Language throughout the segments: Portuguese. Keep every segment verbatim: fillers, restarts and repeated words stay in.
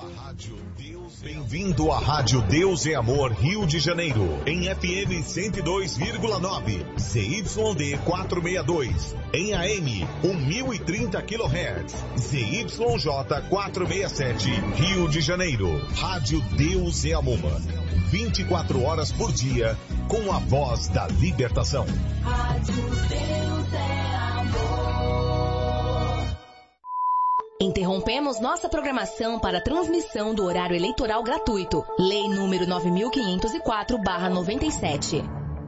Rádio Deus. Bem-vindo à Rádio Deus é Amor Rio de Janeiro, em F M cento e dois vírgula nove, Z Y D quatrocentos e sessenta e dois, em A M mil e trinta quilohertz, Z Y J quatrocentos e sessenta e sete, Rio de Janeiro. Rádio Deus é Amor, vinte e quatro horas por dia, com a voz da libertação. Rádio Deus é Amor. Interrompemos nossa programação para a transmissão do horário eleitoral gratuito. Lei número nove mil quinhentos e quatro barra noventa e sete.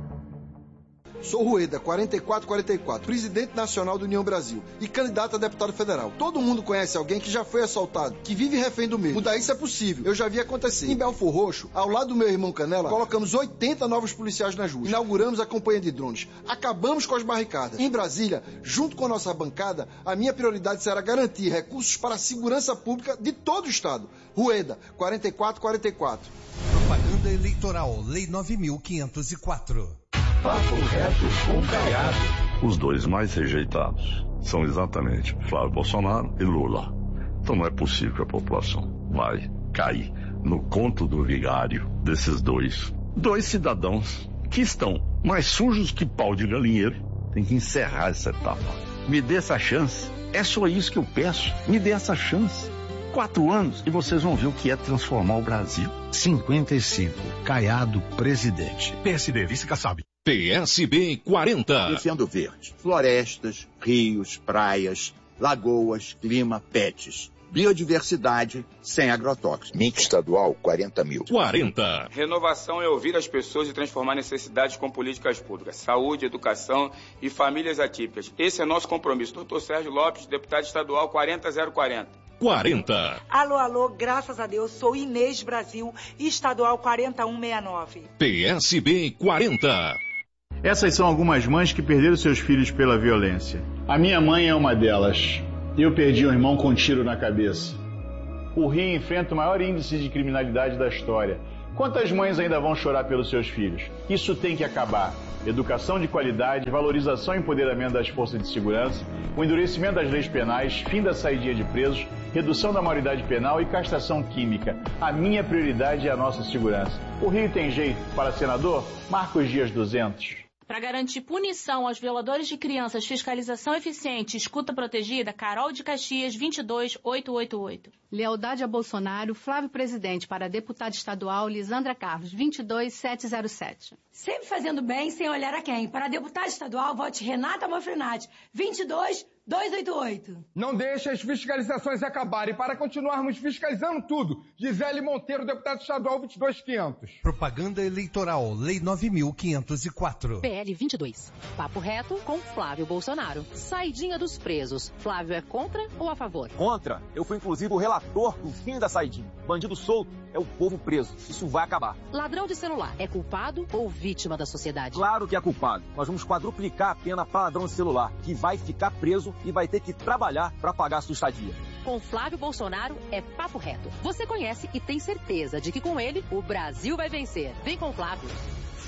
Sou Rueda, quarenta e quatro quarenta e quatro, presidente nacional do União Brasil e candidato a deputado federal. Todo mundo conhece alguém que já foi assaltado, que vive refém do medo. Mudar isso é possível, eu já vi acontecer. Em Belfor Roxo, ao lado do meu irmão Canela, colocamos oitenta novos policiais nas ruas. Inauguramos a companhia de drones. Acabamos com as barricadas. Em Brasília, junto com a nossa bancada, a minha prioridade será garantir recursos para a segurança pública de todo o estado. Rueda, quarenta e quatro quarenta e quatro. Propaganda eleitoral, Lei nove mil quinhentos e quatro. Papo reto com Caiado. Os dois mais rejeitados são exatamente Flávio Bolsonaro e Lula. Então não é possível que a população vai cair no conto do vigário desses dois. Dois cidadãos que estão mais sujos que pau de galinheiro. Tem que encerrar essa etapa. Me dê essa chance. É só isso que eu peço. Me dê essa chance. Quatro anos e vocês vão ver o que é transformar o Brasil. cinquenta e cinco. Caiado, presidente. P S D, vice-Kassab. P S B quarenta. Defendo verde. Florestas, rios, praias, lagoas, clima, pets. Biodiversidade sem agrotóxicos. M I C estadual, quarenta mil. quarenta. Renovação é ouvir as pessoas e transformar necessidades com políticas públicas. Saúde, educação e famílias atípicas. Esse é nosso compromisso. doutor Sérgio Lopes, deputado estadual quarenta zero quarenta. quarenta. Alô, alô, graças a Deus, sou Inês Brasil, estadual quarenta e um sessenta e nove. P S B quarenta. Essas são algumas mães que perderam seus filhos pela violência. A minha mãe é uma delas. Eu perdi um irmão com um tiro na cabeça. O Rio enfrenta o maior índice de criminalidade da história. Quantas mães ainda vão chorar pelos seus filhos? Isso tem que acabar. Educação de qualidade, valorização e empoderamento das forças de segurança, o endurecimento das leis penais, fim da saída de presos, redução da maioridade penal e castração química. A minha prioridade é a nossa segurança. O Rio tem jeito. Para senador, Marcos Dias duzentos. Para garantir punição aos violadores de crianças, fiscalização eficiente e escuta protegida, Carol de Caxias, vinte e dois mil oitocentos e oitenta e oito. Lealdade a Bolsonaro, Flávio Presidente, para deputada estadual, Lisandra Carlos, vinte e dois mil setecentos e sete. Sempre fazendo bem, sem olhar a quem. Para deputada estadual, vote Renata Manfrenati, vinte e dois mil duzentos e oitenta e oito. Não deixe as fiscalizações acabarem. Para continuarmos fiscalizando tudo, Gisele Monteiro, deputado estadual, vinte e dois mil e quinhentos. Propaganda eleitoral, Lei nove mil quinhentos e quatro. P L vinte e dois. Papo reto com Flávio Bolsonaro. Saidinha dos presos. Flávio é contra ou a favor? Contra. Eu fui inclusive o relator do fim da saidinha. Bandido solto é o povo preso. Isso vai acabar. Ladrão de celular é culpado ou vítima da sociedade? Claro que é culpado. Nós vamos quadruplicar a pena para ladrão de celular, que vai ficar preso e vai ter que trabalhar para pagar a sua estadia. Com Flávio Bolsonaro é papo reto. Você conhece e tem certeza de que com ele o Brasil vai vencer. Vem com Flávio.